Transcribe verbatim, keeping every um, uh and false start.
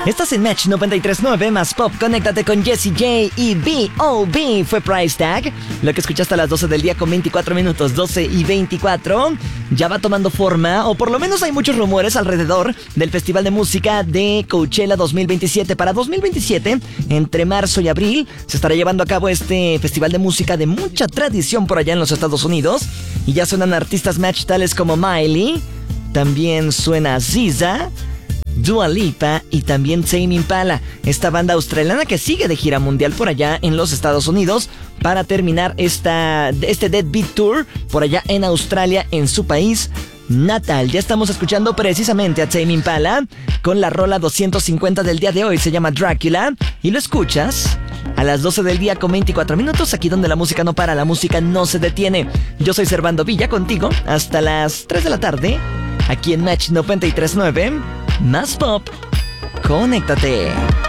Estás en Match noventa y tres punto nueve más Pop. Conéctate con Jessie J y B O B. Fue Price Tag. Lo que escuchaste a las doce del día con veinticuatro minutos, doce y veinticuatro. Ya va tomando forma, o por lo menos hay muchos rumores alrededor del Festival de Música de Coachella dos mil veintisiete. Para dos mil veintisiete, entre marzo y abril, se estará llevando a cabo este Festival de Música de mucha tradición por allá en los Estados Unidos. Y ya suenan artistas Match tales como Miley. También suena Ziza, Dua Lipa y también Tame Impala, esta banda australiana que sigue de gira mundial por allá en los Estados Unidos para terminar esta, este Dead Beat Tour por allá en Australia, en su país natal. Ya estamos escuchando precisamente a Tame Impala con la rola doscientos cincuenta del día de hoy, se llama Drácula, y lo escuchas a las doce del día con veinticuatro minutos, aquí donde la música no para, la música no se detiene. Yo soy Servando Villa, contigo hasta las tres de la tarde, aquí en Match noventa y tres punto nueve, más Pop. Conéctate.